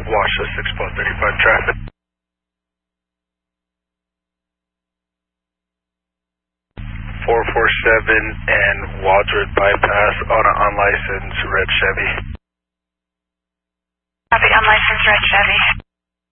watch the 6-35 traffic. 447 and Waldron bypass on an unlicensed red Chevy. Copy, unlicensed red Chevy.